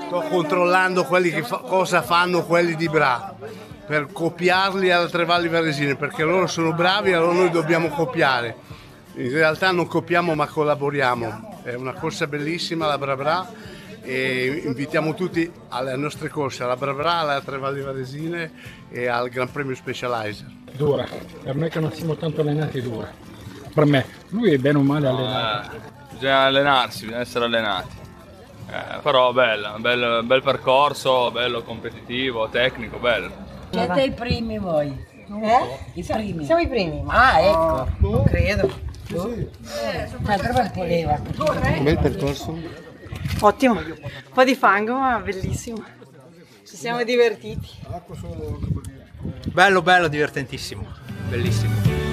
sto controllando quelli che cosa fanno quelli di Bra per copiarli alle Tre Valli Varesine, perché loro sono bravi e allora noi dobbiamo copiare. In realtà non copiamo ma collaboriamo, è una corsa bellissima la Bra Bra e invitiamo tutti alle nostre corse, alla Bra Bra, alla Tre Valli Varesine e al Gran Premio Specializer. Dura, per me che non siamo tanto allenati è dura, per me, lui è bene o male allenato. Bisogna allenarsi, bisogna essere allenati. Però bel percorso, bello competitivo, tecnico, bello. Siete i primi voi? I primi? Siamo i primi. Ah, ecco. Non credo. Però voleva. Com'è il percorso? Ottimo. Un po' di fango, ma bellissimo. Ci siamo divertiti. Bello, divertentissimo, bellissimo.